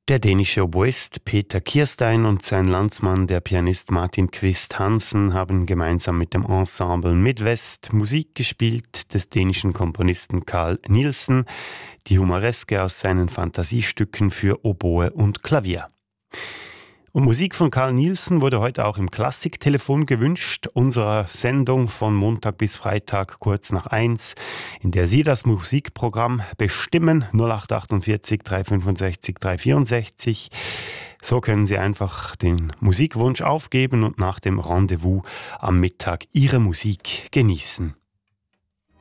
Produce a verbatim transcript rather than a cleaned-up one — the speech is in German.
Der dänische Oboist Peter Kirstein und sein Landsmann, der Pianist Martin Quist Hansen, haben gemeinsam mit dem Ensemble Midwest Musik gespielt des dänischen Komponisten Carl Nielsen, die Humoreske aus seinen Fantasiestücken für Oboe und Klavier. Und Musik von Carl Nielsen wurde heute auch im Klassiktelefon gewünscht, unserer Sendung von Montag bis Freitag kurz nach eins, in der Sie das Musikprogramm bestimmen, null acht achtundvierzig dreihundertfünfundsechzig dreihundertvierundsechzig. So können Sie einfach den Musikwunsch aufgeben und nach dem Rendezvous am Mittag Ihre Musik genießen.